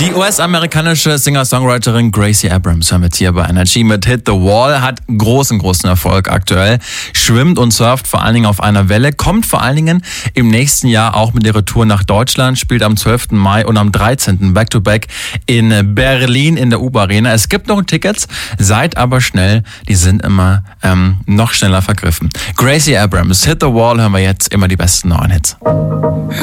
Die US-amerikanische Singer-Songwriterin Gracie Abrams hören wir jetzt hier bei Energy mit Hit the Wall, hat großen Erfolg aktuell, schwimmt und surft vor allen Dingen auf einer Welle, kommt vor allen Dingen im nächsten Jahr auch mit ihrer Tour nach Deutschland, spielt am 12. Mai und am 13. Back-to-Back in Berlin in der U-Arena. Es gibt noch Tickets, seid aber schnell, die sind immer noch schneller vergriffen. Gracie Abrams, Hit the Wall, hören wir jetzt immer die besten neuen Hits.